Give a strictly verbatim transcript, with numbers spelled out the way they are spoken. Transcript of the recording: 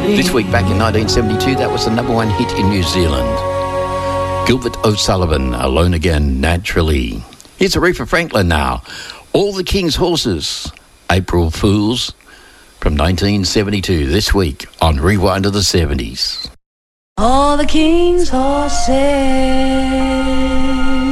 This week back in nineteen seventy-two, that was the number one hit in New Zealand. Gilbert O'Sullivan, Alone Again, Naturally. Here's Aretha Franklin now. All the King's Horses, April Fools, from nineteen seventy-two, this week on Rewind of the seventies. All the King's Horses